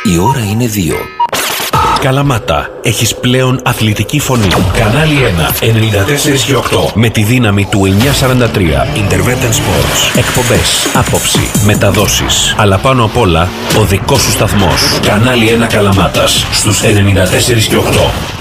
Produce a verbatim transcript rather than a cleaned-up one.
Η ώρα είναι δύο. Καλαμάτα, έχεις πλέον αθλητική φωνή. Κανάλι ένα, ενενήντα τέσσερα και οκτώ. Με τη δύναμη του εννιακόσια σαράντα τρία. Intervention Sports. Εκπομπές, άποψη, μεταδόσεις. Αλλά πάνω απ' όλα, ο δικός σου σταθμός. Κανάλι ένα Καλαμάτας, στους ενενήντα τέσσερα και οκτώ.